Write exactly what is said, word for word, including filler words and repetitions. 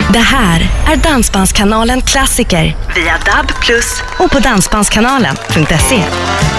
Det här är Dansbandskanalen Klassiker via D A B plus och på dansbandskanalen punkt se.